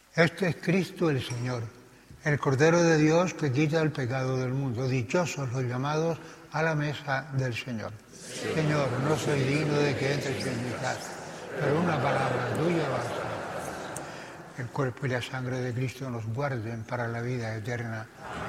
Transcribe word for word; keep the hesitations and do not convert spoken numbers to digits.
Este es Cristo el Señor, el Cordero de Dios que quita el pecado del mundo. Dichosos los llamados a la mesa del Señor. Sí. Señor, no soy digno de que entres en mi casa, pero una palabra tuya basta. El cuerpo y la sangre de Cristo nos guarden para la vida eterna.